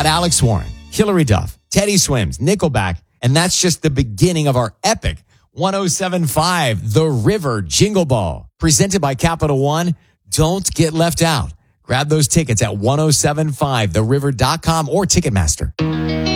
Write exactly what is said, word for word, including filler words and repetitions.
got Alex Warren, Hillary Duff, Teddy Swims, Nickelback, and that's just the beginning of our epic one oh seven point five The River Jingle Ball. Presented by Capital One. Don't get left out. Grab those tickets at ten seventy-five the river dot com or Ticketmaster.